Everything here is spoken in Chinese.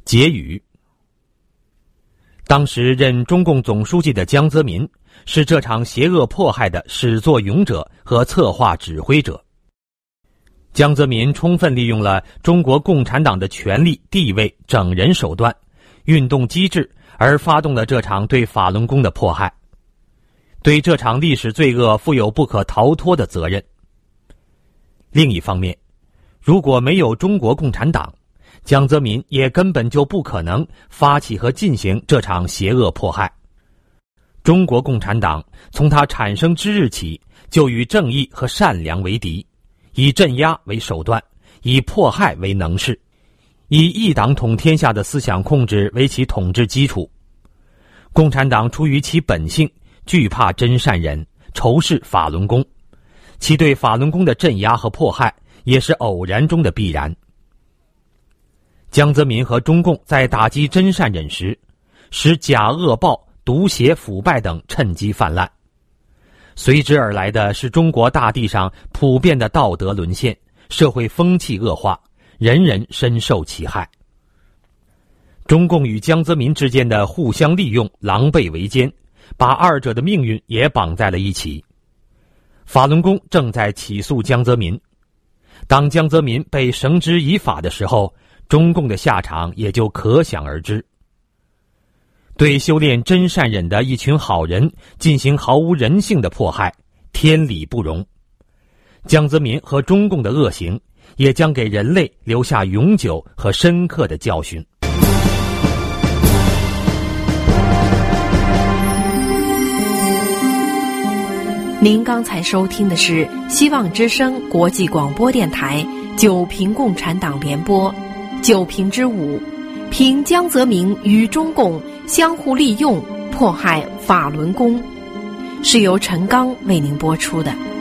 结语。当时任中共总书记的江泽民是这场邪恶迫害的始作俑者和策划指挥者。江泽民充分利用了中国共产党的权力、地位、整人手段、运动机制，而发动了这场对法轮功的迫害，对这场历史罪恶负有不可逃脱的责任。另一方面，如果没有中国共产党，江泽民也根本就不可能发起和进行这场邪恶迫害。中国共产党从它产生之日起，就与正义和善良为敌，以镇压为手段，以迫害为能事，以一党统天下的思想控制为其统治基础。共产党出于其本性，惧怕真善人，仇视法轮功，其对法轮功的镇压和迫害也是偶然中的必然。江泽民和中共在打击真善忍时，使假恶暴、毒邪、腐败等趁机泛滥，随之而来的是中国大地上普遍的道德沦陷，社会风气恶化，人人深受其害。中共与江泽民之间的互相利用、狼狈为奸，把二者的命运也绑在了一起。法轮功正在起诉江泽民，当江泽民被绳之以法的时候，中共的下场也就可想而知。对修炼真善忍的一群好人进行毫无人性的迫害，天理不容。江泽民和中共的恶行也将给人类留下永久和深刻的教训。 您刚才收听的是希望之声国际广播电台九评共产党联播九评之5，评江泽民与中共相互利用迫害法轮功，是由陈刚为您播出的。